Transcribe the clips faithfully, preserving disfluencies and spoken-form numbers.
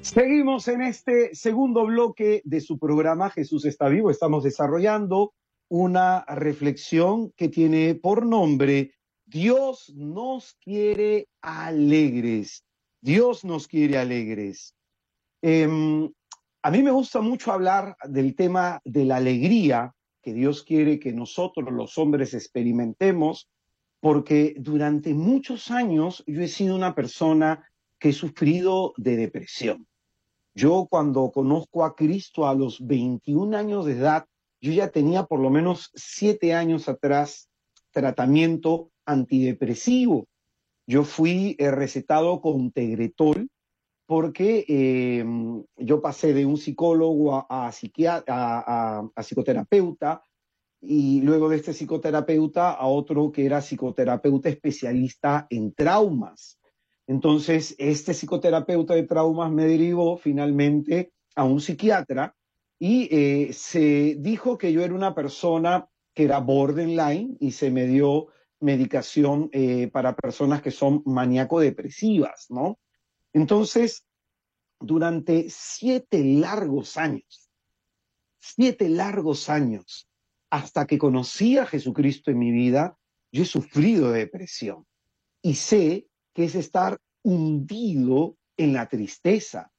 Seguimos en este segundo bloque de su programa Jesús está vivo. Estamos desarrollando una reflexión que tiene por nombre Dios nos quiere alegres. Dios nos quiere alegres. Eh, a mí me gusta mucho hablar del tema de la alegría que Dios quiere que nosotros los hombres experimentemos, porque durante muchos años yo he sido una persona que he sufrido de depresión. Yo cuando conozco a Cristo a los veintiún años de edad, yo ya tenía por lo menos siete años atrás tratamiento antidepresivo. Yo fui eh, recetado con Tegretol porque eh, yo pasé de un psicólogo a, a, psiquiat- a, a, a psicoterapeuta, y luego de este psicoterapeuta a otro que era psicoterapeuta especialista en traumas. Entonces, este psicoterapeuta de traumas me derivó finalmente a un psiquiatra y eh, se dijo que yo era una persona que era borderline y se me dio medicación eh, para personas que son maníaco-depresivas, ¿no? Entonces, durante siete largos años, siete largos años, hasta que conocí a Jesucristo en mi vida, yo he sufrido de depresión y sé que es estar hundido en la tristeza.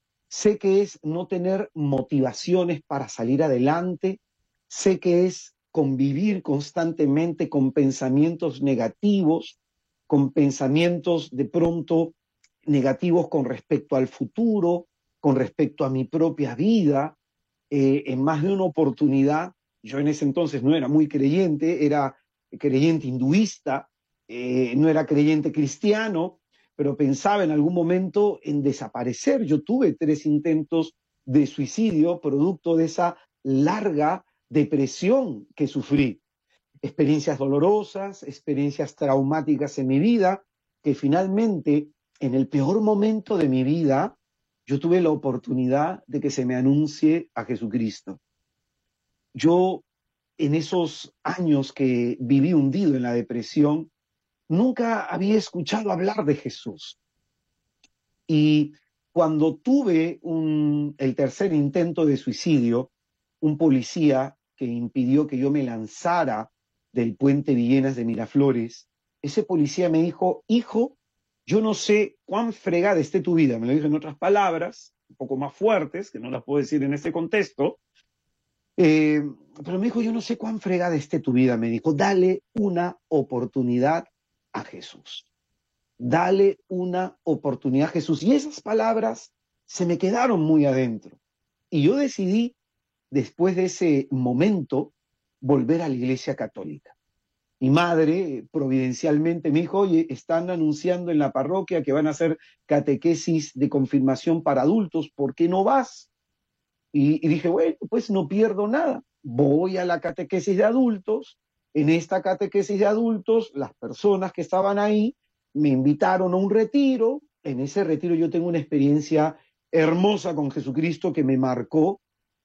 Sé que es no tener motivaciones para salir adelante. Sé que es convivir constantemente con pensamientos negativos, con pensamientos de pronto negativos con respecto al futuro, con respecto a mi propia vida. Eh, en más de una oportunidad, yo en ese entonces no era muy creyente, era creyente hinduista, eh, no era creyente cristiano, pero pensaba en algún momento en desaparecer. Yo tuve tres intentos de suicidio producto de esa larga depresión que sufrí. Experiencias dolorosas, experiencias traumáticas en mi vida, que finalmente, en el peor momento de mi vida, yo tuve la oportunidad de que se me anuncie a Jesucristo. Yo, en esos años que viví hundido en la depresión, nunca había escuchado hablar de Jesús. Y cuando tuve un, el tercer intento de suicidio, un policía que impidió que yo me lanzara del puente Villenas de Miraflores, ese policía me dijo: hijo, yo no sé cuán fregada esté tu vida. Me lo dijo en otras palabras, un poco más fuertes, que no las puedo decir en este contexto, eh, pero me dijo: yo no sé cuán fregada esté tu vida. Me dijo: dale una oportunidad a Jesús. Dale una oportunidad a Jesús. Y esas palabras se me quedaron muy adentro. Y yo decidí, después de ese momento, volver a la Iglesia Católica. Mi madre, providencialmente, me dijo: oye, están anunciando en la parroquia que van a hacer catequesis de confirmación para adultos, ¿por qué no vas? Y, y dije: bueno, pues no pierdo nada. Voy a la catequesis de adultos. En esta catequesis de adultos, las personas que estaban ahí me invitaron a un retiro. En ese retiro yo tengo una experiencia hermosa con Jesucristo que me marcó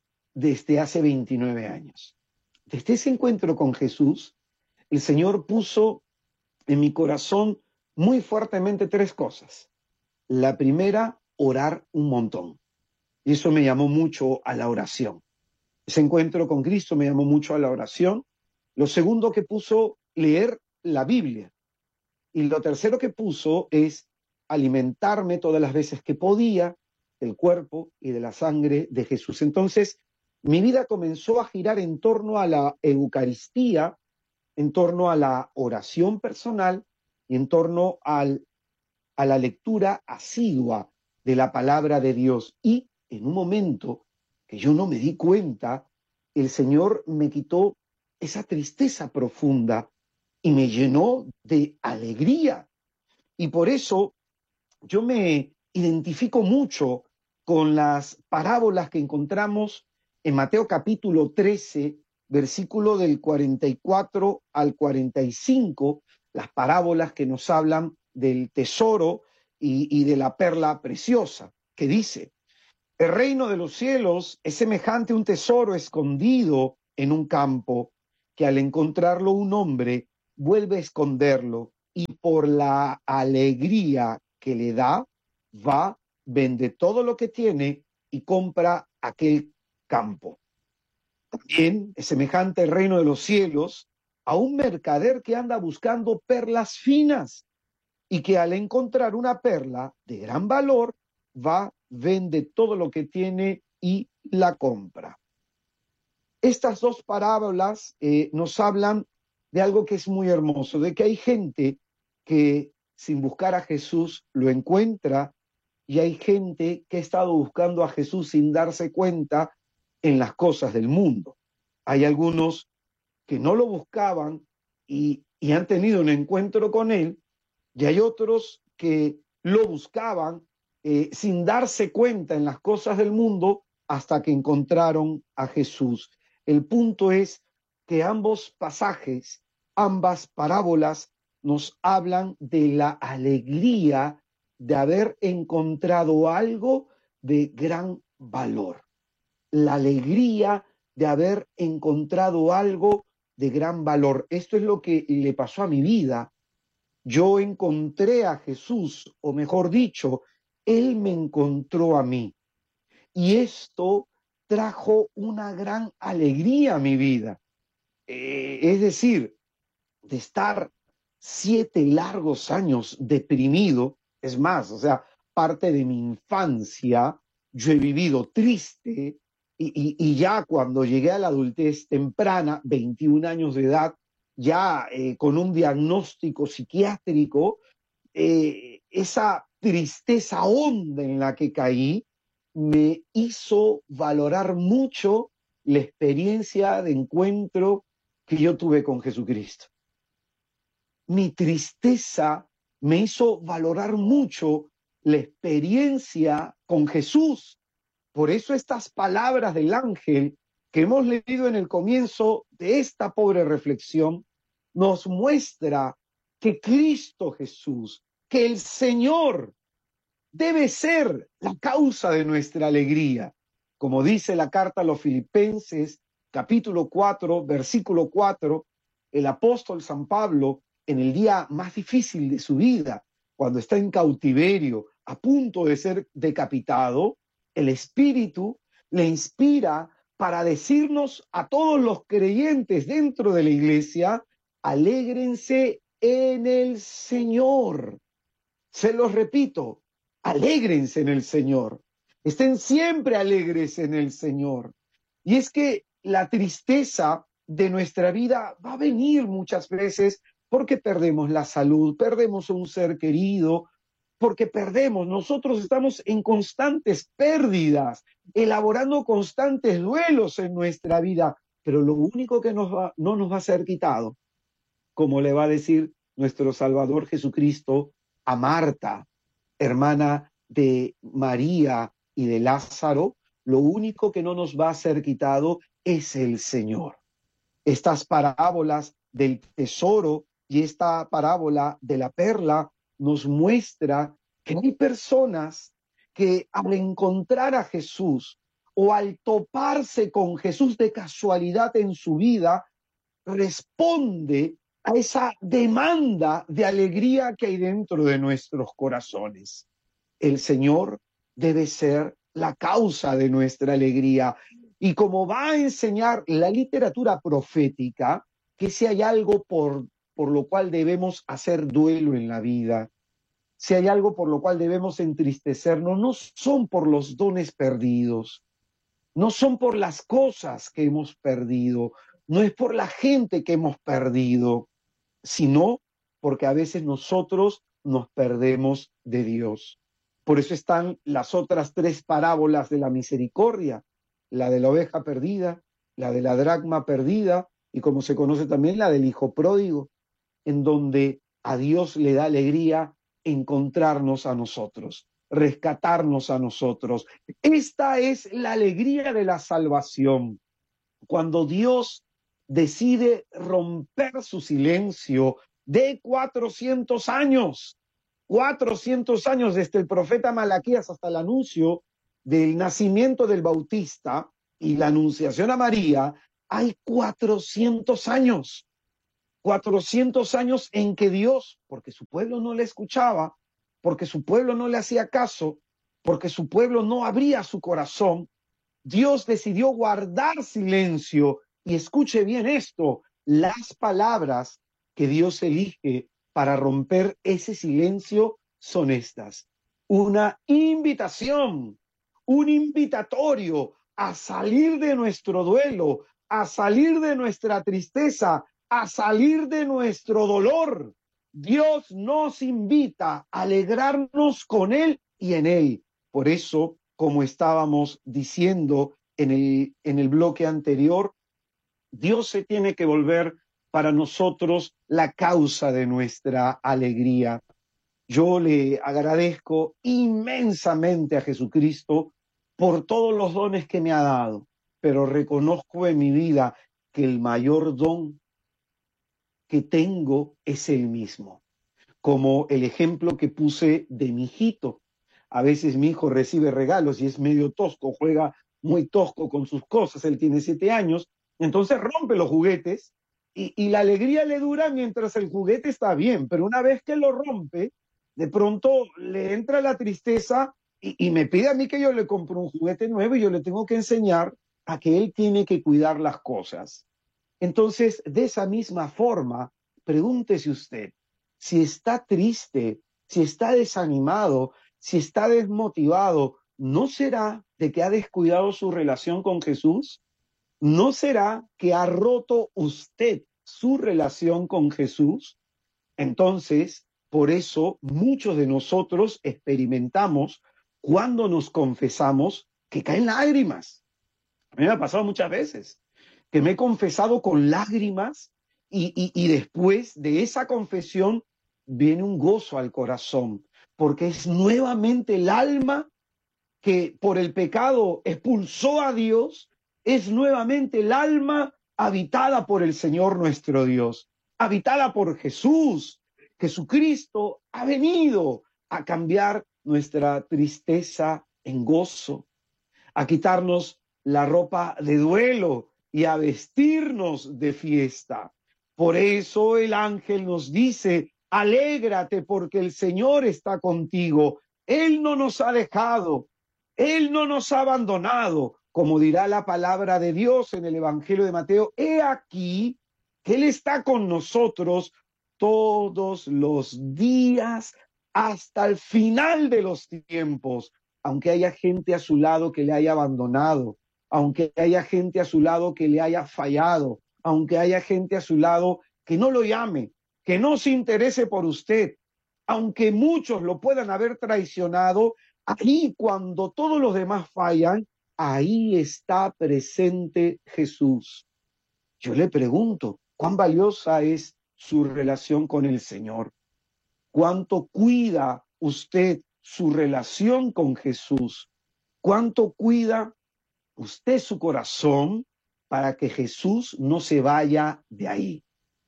desde hace veintinueve años. Desde ese encuentro con Jesús, el Señor puso en mi corazón muy fuertemente tres cosas. La primera, orar un montón. Y eso me llamó mucho a la oración. Ese encuentro con Cristo me llamó mucho a la oración. Lo segundo que puso, leer la Biblia. Y lo tercero que puso es alimentarme todas las veces que podía del cuerpo y de la sangre de Jesús. Entonces, mi vida comenzó a girar en torno a la Eucaristía, en torno a la oración personal y en torno al, a la lectura asidua de la palabra de Dios. Y en un momento que yo no me di cuenta, el Señor me quitó esa tristeza profunda y me llenó de alegría. Y por eso yo me identifico mucho con las parábolas que encontramos en Mateo capítulo trece, versículo del cuarenta y cuatro al cuarenta y cinco, las parábolas que nos hablan del tesoro y, y de la perla preciosa, que dice: el reino de los cielos es semejante a un tesoro escondido en un campo, que al encontrarlo un hombre vuelve a esconderlo y por la alegría que le da, va vende todo lo que tiene y compra aquel campo. También es semejante el reino de los cielos a un mercader que anda buscando perlas finas y que al encontrar una perla de gran valor, va, vende todo lo que tiene y la compra. Estas dos parábolas eh, nos hablan de algo que es muy hermoso, de que hay gente que sin buscar a Jesús lo encuentra y hay gente que ha estado buscando a Jesús sin darse cuenta en las cosas del mundo. Hay algunos que no lo buscaban y, y han tenido un encuentro con él, y hay otros que lo buscaban eh, sin darse cuenta en las cosas del mundo hasta que encontraron a Jesús. El punto es que ambos pasajes, ambas parábolas, nos hablan de la alegría de haber encontrado algo de gran valor. La alegría de haber encontrado algo de gran valor. Esto es lo que le pasó a mi vida. Yo encontré a Jesús, o mejor dicho, Él me encontró a mí. Y esto trajo una gran alegría a mi vida. Eh, es decir, de estar siete largos años deprimido, es más, o sea, parte de mi infancia, yo he vivido triste y, y, y ya cuando llegué a la adultez temprana, veintiún años de edad, ya eh, con un diagnóstico psiquiátrico, eh, esa tristeza honda en la que caí me hizo valorar mucho la experiencia de encuentro que yo tuve con Jesucristo. Mi tristeza me hizo valorar mucho la experiencia con Jesús. Por eso estas palabras del ángel que hemos leído en el comienzo de esta pobre reflexión nos muestra que Cristo Jesús, que el Señor debe ser la causa de nuestra alegría. Como dice la carta a los Filipenses, capítulo cuatro, versículo cuatro, el apóstol San Pablo, en el día más difícil de su vida, cuando está en cautiverio, a punto de ser decapitado, el Espíritu le inspira para decirnos a todos los creyentes dentro de la iglesia: alégrense en el Señor. Se los repito, alégrense en el Señor. Estén siempre alegres en el Señor. Y es que la tristeza de nuestra vida va a venir muchas veces porque perdemos la salud, perdemos a un ser querido, porque perdemos. Nosotros estamos en constantes pérdidas, elaborando constantes duelos en nuestra vida, pero lo único que nos va, no nos va a ser quitado, como le va a decir nuestro Salvador Jesucristo a Marta, hermana de María y de Lázaro, lo único que no nos va a ser quitado es el Señor. Estas parábolas del tesoro y esta parábola de la perla nos muestra que hay personas que al encontrar a Jesús o al toparse con Jesús de casualidad en su vida, responde a esa demanda de alegría que hay dentro de nuestros corazones. El Señor debe ser la causa de nuestra alegría. Y como va a enseñar la literatura profética, que si hay algo por, por lo cual debemos hacer duelo en la vida, si hay algo por lo cual debemos entristecernos, no son por los dones perdidos, no son por las cosas que hemos perdido, no es por la gente que hemos perdido, sino porque a veces nosotros nos perdemos de Dios. Por eso están las otras tres parábolas de la misericordia, la de la oveja perdida, la de la dracma perdida y, como se conoce también, la del hijo pródigo, en donde a Dios le da alegría encontrarnos a nosotros, rescatarnos a nosotros. Esta es la alegría de la salvación. Cuando Dios decide romper su silencio de cuatrocientos años, cuatrocientos años desde el profeta Malaquías hasta el anuncio del nacimiento del Bautista y la anunciación a María, hay cuatrocientos años, cuatrocientos años en que Dios, porque su pueblo no le escuchaba, porque su pueblo no le hacía caso, porque su pueblo no abría su corazón, Dios decidió guardar silencio. Y escuche bien esto, las palabras que Dios elige para romper ese silencio son estas: una invitación, un invitatorio a salir de nuestro duelo, a salir de nuestra tristeza, a salir de nuestro dolor. Dios nos invita a alegrarnos con Él y en Él. Por eso, como estábamos diciendo en el, en el bloque anterior, Dios se tiene que volver para nosotros la causa de nuestra alegría. Yo le agradezco inmensamente a Jesucristo por todos los dones que me ha dado, pero reconozco en mi vida que el mayor don que tengo es el mismo. Como el ejemplo que puse de mi hijito. A veces mi hijo recibe regalos y es medio tosco, juega muy tosco con sus cosas, él tiene siete años, entonces rompe los juguetes y, y la alegría le dura mientras el juguete está bien, pero una vez que lo rompe, de pronto le entra la tristeza y, y me pide a mí que yo le compre un juguete nuevo y yo le tengo que enseñar a que él tiene que cuidar las cosas. Entonces, de esa misma forma, pregúntese usted, si está triste, si está desanimado, si está desmotivado, ¿no será de que ha descuidado su relación con Jesús? ¿No será que ha roto usted su relación con Jesús? Entonces, por eso muchos de nosotros experimentamos cuando nos confesamos que caen lágrimas. A mí me ha pasado muchas veces que me he confesado con lágrimas y, y, y después de esa confesión viene un gozo al corazón, porque es nuevamente el alma que por el pecado expulsó a Dios, es nuevamente el alma habitada por el Señor nuestro Dios, habitada por Jesús. Jesucristo ha venido a cambiar nuestra tristeza en gozo, a quitarnos la ropa de duelo y a vestirnos de fiesta. Por eso el ángel nos dice: alégrate porque el Señor está contigo. Él no nos ha dejado, Él no nos ha abandonado, como dirá la palabra de Dios en el Evangelio de Mateo. He aquí que Él está con nosotros todos los días hasta el final de los tiempos. Aunque haya gente a su lado que le haya abandonado, aunque haya gente a su lado que le haya fallado, aunque haya gente a su lado que no lo llame, que no se interese por usted, aunque muchos lo puedan haber traicionado, ahí cuando todos los demás fallan, ahí está presente Jesús. Yo le pregunto, ¿cuán valiosa es su relación con el Señor? ¿Cuánto cuida usted su relación con Jesús? ¿Cuánto cuida usted su corazón para que Jesús no se vaya de ahí?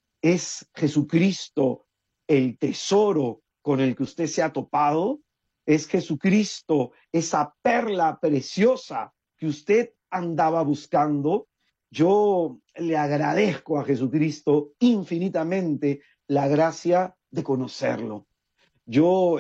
¿Es Jesucristo el tesoro con el que usted se ha topado? ¿Es Jesucristo esa perla preciosa que usted andaba buscando? Yo le agradezco a Jesucristo infinitamente la gracia de conocerlo. Yo,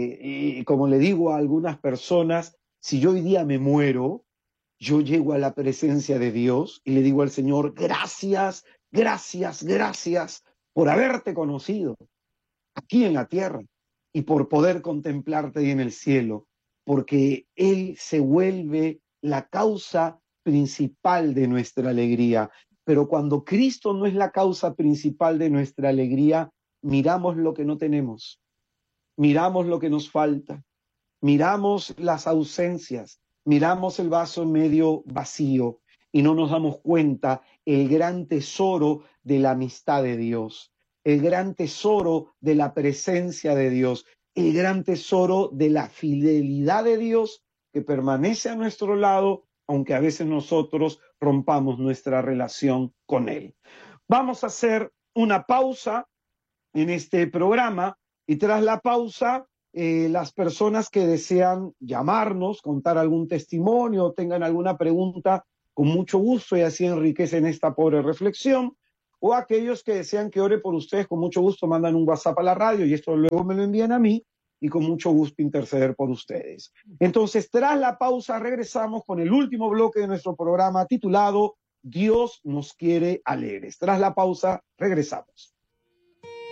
eh, como le digo a algunas personas, si yo hoy día me muero, yo llego a la presencia de Dios y le digo al Señor: gracias, gracias, gracias por haberte conocido aquí en la tierra y por poder contemplarte ahí en el cielo, porque Él se vuelve la causa principal de nuestra alegría. Pero cuando Cristo no es la causa principal de nuestra alegría, miramos lo que no tenemos. Miramos lo que nos falta, miramos las ausencias, miramos el vaso medio vacío y no nos damos cuenta el gran tesoro de la amistad de Dios, el gran tesoro de la presencia de Dios, el gran tesoro de la fidelidad de Dios que permanece a nuestro lado, aunque a veces nosotros rompamos nuestra relación con Él. Vamos a hacer una pausa en este programa. Y tras la pausa, eh, las personas que desean llamarnos, contar algún testimonio, tengan alguna pregunta, con mucho gusto, y así enriquecen esta pobre reflexión. O aquellos que desean que ore por ustedes, con mucho gusto mandan un WhatsApp a la radio y esto luego me lo envían a mí y con mucho gusto interceder por ustedes. Entonces, tras la pausa, regresamos con el último bloque de nuestro programa titulado Dios nos quiere alegres. Tras la pausa, regresamos.